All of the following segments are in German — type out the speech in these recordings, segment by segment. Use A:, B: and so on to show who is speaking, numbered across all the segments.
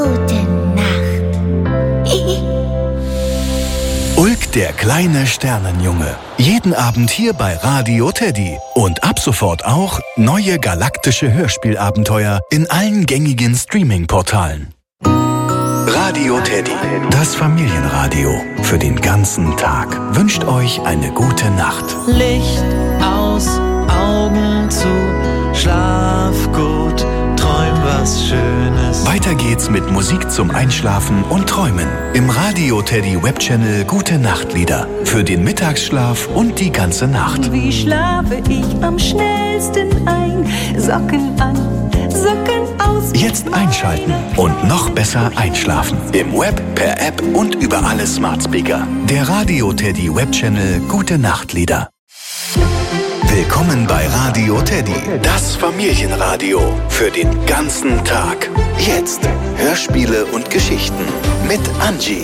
A: Gute Nacht.
B: Ulk, der kleine Sternenjunge. Jeden Abend hier bei Radio Teddy. Und ab sofort auch neue galaktische Hörspielabenteuer in allen gängigen Streaming-Portalen. Radio Teddy, das Familienradio für den ganzen Tag, wünscht euch eine gute Nacht.
C: Licht aus, Augen zu, schlaf gut, träum was Schönes.
B: Weiter geht's mit Musik zum Einschlafen und Träumen im Radio Teddy Webchannel Gute Nachtlieder für den Mittagsschlaf und die ganze Nacht.
D: Wie schlafe ich am schnellsten ein? Socken an, Socken aus.
B: Jetzt einschalten und noch besser einschlafen. Im Web, per App und über alle Smart Speaker. Der Radio Teddy Webchannel Gute Nachtlieder. Willkommen bei Radio Teddy, das Familienradio für den ganzen Tag. Jetzt Hörspiele und Geschichten mit Angie.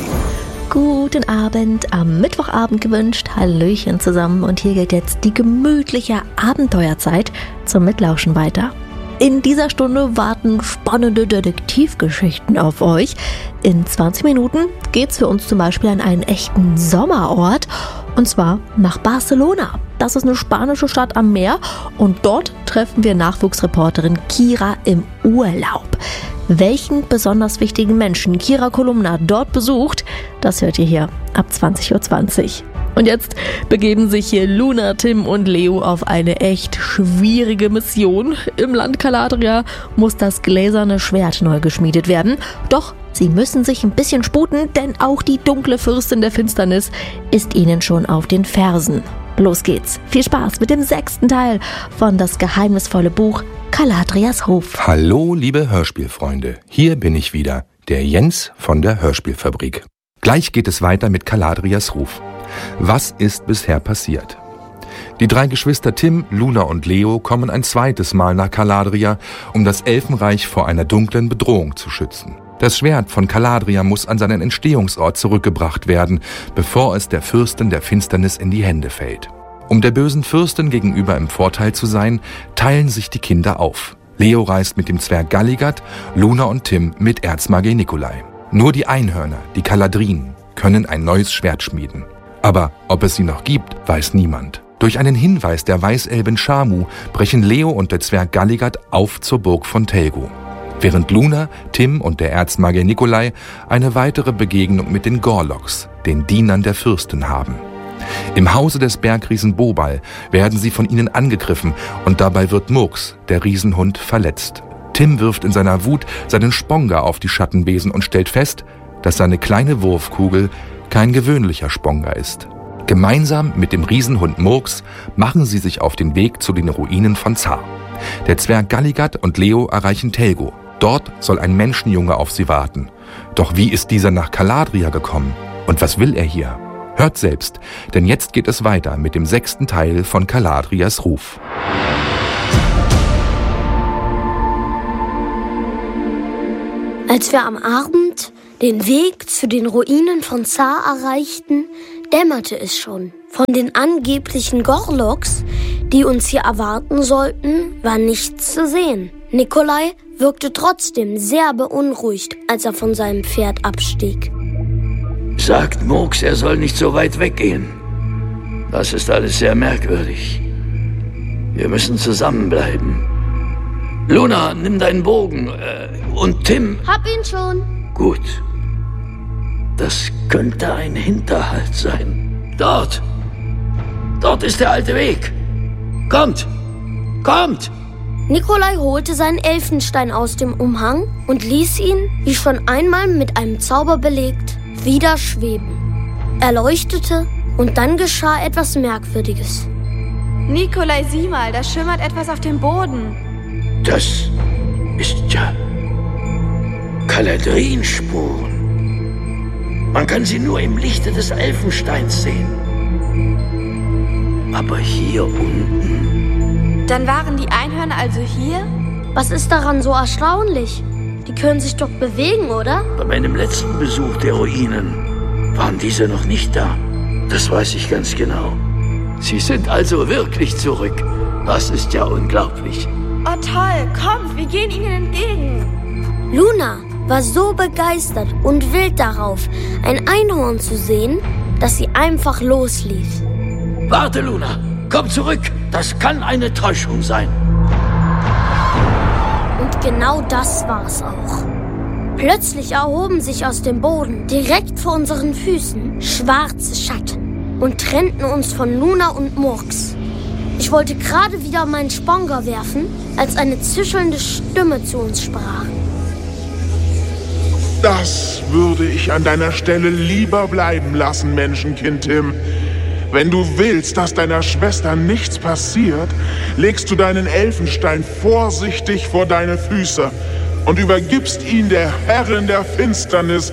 E: Guten Abend, am Mittwochabend gewünscht. Hallöchen zusammen und hier geht jetzt die gemütliche Abenteuerzeit zum Mitlauschen weiter. In dieser Stunde warten spannende Detektivgeschichten auf euch. In 20 Minuten geht's für uns zum Beispiel an einen echten Sommerort, und zwar nach Barcelona. Das ist eine spanische Stadt am Meer und dort treffen wir Nachwuchsreporterin Kira im Urlaub. Welchen besonders wichtigen Menschen Kira Kolumna dort besucht, das hört ihr hier ab 20:20 Uhr. Und jetzt begeben sich hier Luna, Tim und Leo auf eine echt schwierige Mission. Im Land Calabria muss das gläserne Schwert neu geschmiedet werden. Doch sie müssen sich ein bisschen sputen, denn auch die dunkle Fürstin der Finsternis ist ihnen schon auf den Fersen. Los geht's. Viel Spaß mit dem 6. Teil von Das geheimnisvolle Buch Caladrias Hof.
F: Hallo, liebe Hörspielfreunde. Hier bin ich wieder, der Jens von der Hörspielfabrik. Gleich geht es weiter mit Caladrias Ruf. Was ist bisher passiert? Die 3 Geschwister Tim, Luna und Leo kommen ein zweites Mal nach Caladria, um das Elfenreich vor einer dunklen Bedrohung zu schützen. Das Schwert von Caladria muss an seinen Entstehungsort zurückgebracht werden, bevor es der Fürstin der Finsternis in die Hände fällt. Um der bösen Fürstin gegenüber im Vorteil zu sein, teilen sich die Kinder auf. Leo reist mit dem Zwerg Galligat, Luna und Tim mit Erzmagier Nikolai. Nur die Einhörner, die Caladrien, können ein neues Schwert schmieden. Aber ob es sie noch gibt, weiß niemand. Durch einen Hinweis der Weißelbin Shamu brechen Leo und der Zwerg Galligat auf zur Burg von Telgo. Während Luna, Tim und der Erzmagier Nikolai eine weitere Begegnung mit den Gorloks, den Dienern der Fürstin, haben. Im Hause des Bergriesen Bobal werden sie von ihnen angegriffen und dabei wird Murks, der Riesenhund, verletzt. Tim wirft in seiner Wut seinen Sponga auf die Schattenwesen und stellt fest, dass seine kleine Wurfkugel kein gewöhnlicher Sponga ist. Gemeinsam mit dem Riesenhund Murks machen sie sich auf den Weg zu den Ruinen von Zar. Der Zwerg Galligat und Leo erreichen Telgo. Dort soll ein Menschenjunge auf sie warten. Doch wie ist dieser nach Caladria gekommen? Und was will er hier? Hört selbst, denn jetzt geht es weiter mit dem 6. Teil von Caladrias Ruf.
G: Als wir am Abend den Weg zu den Ruinen von Zar erreichten, dämmerte es schon. Von den angeblichen Gorloks, die uns hier erwarten sollten, war nichts zu sehen. Nikolai wirkte trotzdem sehr beunruhigt, als er von seinem Pferd abstieg.
H: Sagt Murks, er soll nicht so weit weggehen. Das ist alles sehr merkwürdig. Wir müssen zusammenbleiben. Luna, nimm deinen Bogen. Und Tim...
G: Hab ihn schon.
H: Gut. Das könnte ein Hinterhalt sein. Dort. Dort ist der alte Weg. Kommt. Kommt.
G: Nikolai holte seinen Elfenstein aus dem Umhang und ließ ihn, wie schon einmal mit einem Zauber belegt, wieder schweben. Er leuchtete und dann geschah etwas Merkwürdiges.
I: Nikolai, sieh mal, da schimmert etwas auf dem Boden.
H: Das ist ja Caladrien-Spuren. Man kann sie nur im Lichte des Elfensteins sehen. Aber hier unten...
I: Dann waren die Einhörner also hier?
G: Was ist daran so erstaunlich? Die können sich doch bewegen, oder?
H: Bei meinem letzten Besuch der Ruinen waren diese noch nicht da. Das weiß ich ganz genau. Sie sind also wirklich zurück. Das ist ja unglaublich.
I: Oh toll, kommt, wir gehen ihnen entgegen.
G: Luna, war so begeistert und wild darauf, ein Einhorn zu sehen, dass sie einfach loslief.
H: Warte, Luna, komm zurück. Das kann eine Täuschung sein.
G: Und genau das war's auch. Plötzlich erhoben sich aus dem Boden, direkt vor unseren Füßen, schwarze Schatten und trennten uns von Luna und Murks. Ich wollte gerade wieder meinen Sponga werfen, als eine zischelnde Stimme zu uns sprach.
A: Das würde ich an deiner Stelle lieber bleiben lassen, Menschenkind Tim. Wenn du willst, dass deiner Schwester nichts passiert, legst du deinen Elfenstein vorsichtig vor deine Füße und übergibst ihn der Herrin der Finsternis.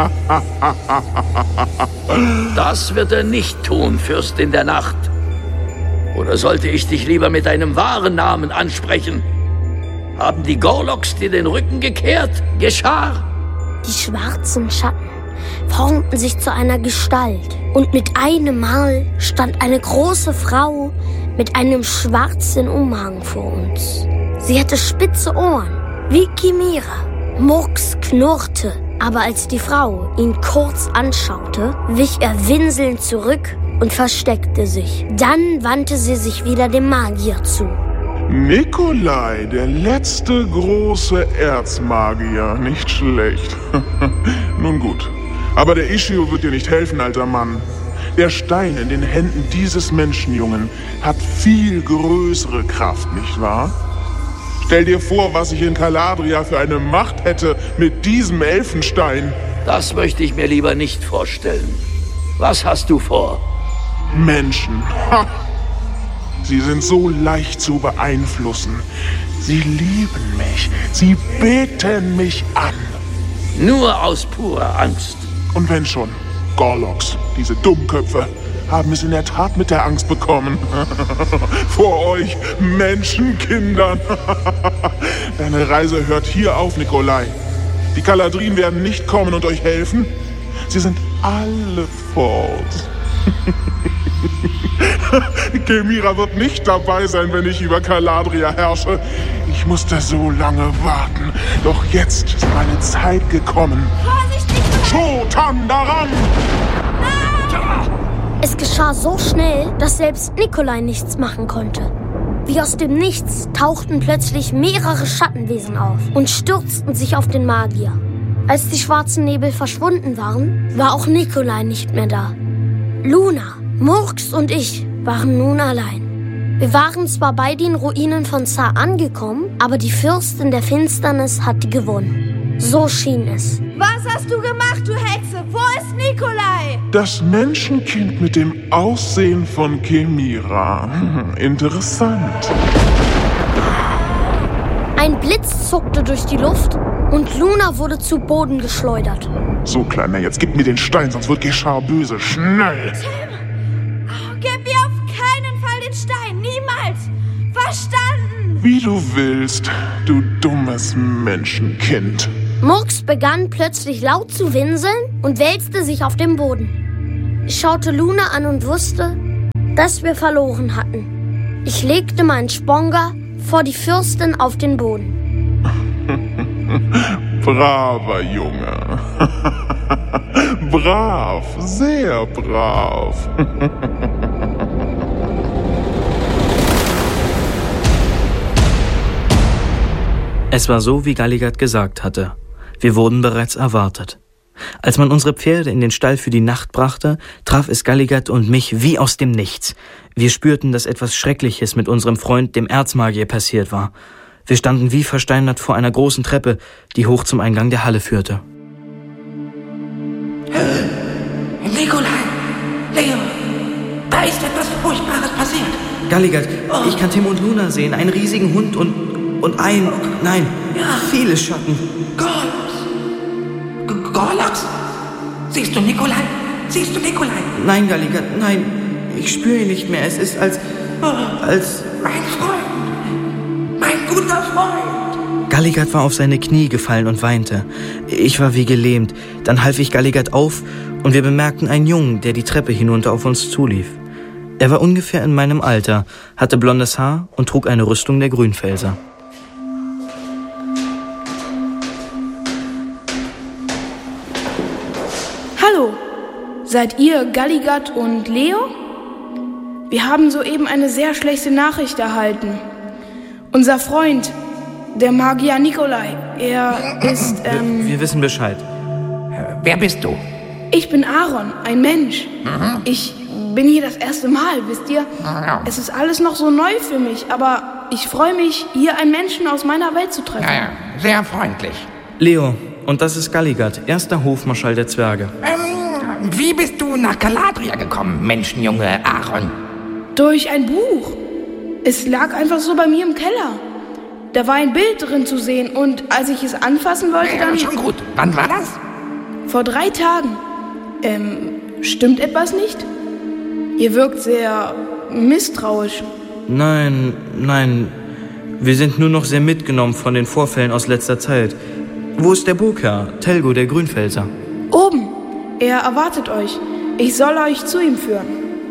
H: Das wird er nicht tun, Fürstin der Nacht. Oder sollte ich dich lieber mit deinem wahren Namen ansprechen? Haben die Gorloks dir den Rücken gekehrt, Geschar?
G: Die schwarzen Schatten formten sich zu einer Gestalt und mit einem Mal stand eine große Frau mit einem schwarzen Umhang vor uns. Sie hatte spitze Ohren, wie Chimera. Murks knurrte, aber als die Frau ihn kurz anschaute, wich er winselnd zurück und versteckte sich. Dann wandte sie sich wieder dem Magier zu.
A: Nikolai, der letzte große Erzmagier. Nicht schlecht. Nun gut. Aber der Ishio wird dir nicht helfen, alter Mann. Der Stein in den Händen dieses Menschenjungen hat viel größere Kraft, nicht wahr? Stell dir vor, was ich in Caladria für eine Macht hätte mit diesem Elfenstein.
H: Das möchte ich mir lieber nicht vorstellen. Was hast du vor?
A: Menschen. Ha! Sie sind so leicht zu beeinflussen. Sie lieben mich. Sie beten mich an.
H: Nur aus purer Angst.
A: Und wenn schon, Gorloks, diese Dummköpfe, haben es in der Tat mit der Angst bekommen. Vor euch Menschenkindern. Deine Reise hört hier auf, Nikolai. Die Caladrien werden nicht kommen und euch helfen. Sie sind alle fort. Chimera wird nicht dabei sein, wenn ich über Caladria herrsche. Ich musste so lange warten. Doch jetzt ist meine Zeit gekommen.
I: Vorsichtig!
A: Schotan daran!
G: Es geschah so schnell, dass selbst Nikolai nichts machen konnte. Wie aus dem Nichts tauchten plötzlich mehrere Schattenwesen auf und stürzten sich auf den Magier. Als die schwarzen Nebel verschwunden waren, war auch Nikolai nicht mehr da. Luna, Murks und ich waren nun allein. Wir waren zwar bei den Ruinen von Zar angekommen, aber die Fürstin der Finsternis hatte gewonnen. So schien es.
I: Was hast du gemacht, du Hexe? Wo ist Nikolai?
A: Das Menschenkind mit dem Aussehen von Chimera. Interessant.
G: Ein Blitz zuckte durch die Luft und Luna wurde zu Boden geschleudert.
A: So, Kleiner, jetzt gib mir den Stein, sonst wird Geschar böse. Schnell!
I: Tim! Oh, gib mir auf keinen Fall den Stein. Niemals! Verstanden!
A: Wie du willst, du dummes Menschenkind.
G: Murks begann plötzlich laut zu winseln und wälzte sich auf dem Boden. Ich schaute Luna an und wusste, dass wir verloren hatten. Ich legte meinen Sponga vor die Fürstin auf den Boden.
A: Braver Junge. Brav, sehr brav.
C: Es war so, wie Galligat gesagt hatte. Wir wurden bereits erwartet. Als man unsere Pferde in den Stall für die Nacht brachte, traf es Galligat und mich wie aus dem Nichts. Wir spürten, dass etwas Schreckliches mit unserem Freund, dem Erzmagier, passiert war. Wir standen wie versteinert vor einer großen Treppe, die hoch zum Eingang der Halle führte.
J: Nikolai! Leo! Da ist etwas Furchtbares passiert!
C: Galligat, ich kann Tim und Luna sehen, einen riesigen Hund und viele Schatten.
J: Gorloks! Siehst du Nikolai? Siehst du Nikolai?
C: Nein, Galligat, nein. Ich spüre ihn nicht mehr. Es ist als...
J: Mein Freund! Mein guter Freund!
C: Galligat war auf seine Knie gefallen und weinte. Ich war wie gelähmt. Dann half ich Galligat auf und wir bemerkten einen Jungen, der die Treppe hinunter auf uns zulief. Er war ungefähr in meinem Alter, hatte blondes Haar und trug eine Rüstung der Grünfelser.
K: Hallo, seid ihr Galligat und Leo? Wir haben soeben eine sehr schlechte Nachricht erhalten. Unser Freund, der Magier Nikolai, er ist,
C: Wir wissen Bescheid.
J: Wer bist du?
K: Ich bin Aaron, ein Mensch. Ich bin hier das erste Mal, wisst ihr? Es ist alles noch so neu für mich, aber ich freue mich, hier einen Menschen aus meiner Welt zu treffen.
J: Ja, sehr freundlich.
C: Leo, und das ist Galligat, erster Hofmarschall der Zwerge.
J: Wie bist du nach Galadria gekommen, Menschenjunge Aaron?
K: Durch ein Buch. Es lag einfach so bei mir im Keller. Da war ein Bild drin zu sehen und als ich es anfassen wollte, dann...
J: Schon gut. Wann war das?
K: Vor 3 Tagen. Stimmt etwas nicht? Ihr wirkt sehr misstrauisch.
C: Nein. Wir sind nur noch sehr mitgenommen von den Vorfällen aus letzter Zeit. Wo ist der Burgherr, Telgo, der Grünfelser?
K: Oben. Er erwartet euch. Ich soll euch zu ihm führen.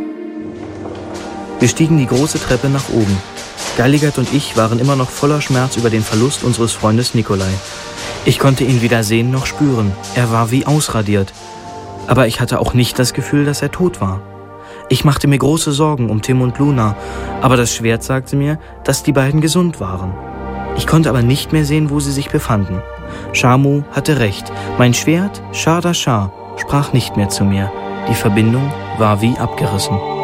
C: Wir stiegen die große Treppe nach oben. Galligat und ich waren immer noch voller Schmerz über den Verlust unseres Freundes Nikolai. Ich konnte ihn weder sehen noch spüren. Er war wie ausradiert. Aber ich hatte auch nicht das Gefühl, dass er tot war. Ich machte mir große Sorgen um Tim und Luna, aber das Schwert sagte mir, dass die beiden gesund waren. Ich konnte aber nicht mehr sehen, wo sie sich befanden. Shamu hatte recht. Mein Schwert, Shar Dashar, sprach nicht mehr zu mir. Die Verbindung war wie abgerissen.